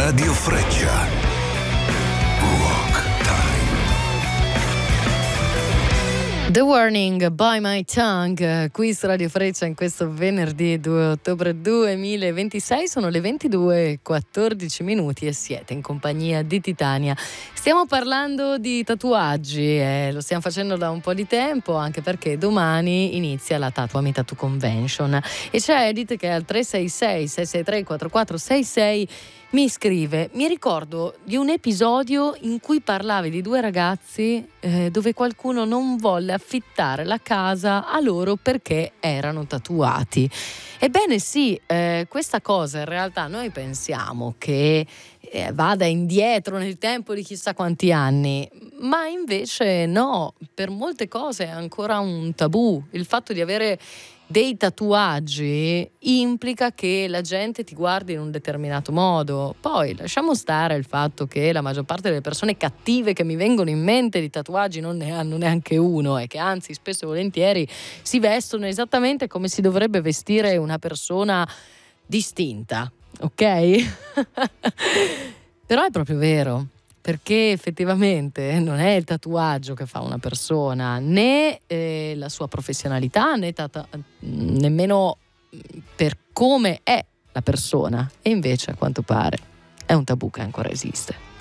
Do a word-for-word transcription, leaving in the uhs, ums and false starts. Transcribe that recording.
Radio Freccia. Rock Time. The Warning by My Tongue, qui su Radio Freccia in questo venerdì due ottobre duemilaventisei. Sono le ventidue e quattordici minuti e siete in compagnia di Titania. Stiamo parlando di tatuaggi e lo stiamo facendo da un po' di tempo, anche perché domani inizia la Tatuami Tattoo Convention e c'è Edith che al tre sei sei sei sei tre quattro quattro sei sei mi scrive: mi ricordo di un episodio in cui parlavi di due ragazzi eh, dove qualcuno non volle affittare la casa a loro perché erano tatuati. Ebbene sì, eh, questa cosa in realtà noi pensiamo che eh, vada indietro nel tempo di chissà quanti anni, ma invece no, per molte cose è ancora un tabù. Il fatto di avere dei tatuaggi implica che la gente ti guardi in un determinato modo. Poi lasciamo stare il fatto che la maggior parte delle persone cattive che mi vengono in mente di tatuaggi non ne hanno neanche uno e che anzi spesso e volentieri si vestono esattamente come si dovrebbe vestire una persona distinta, ok? Però è proprio vero, perché effettivamente non è il tatuaggio che fa una persona, né eh, la sua professionalità, né tata- nemmeno per come è la persona. E invece, a quanto pare, è un tabù che ancora esiste.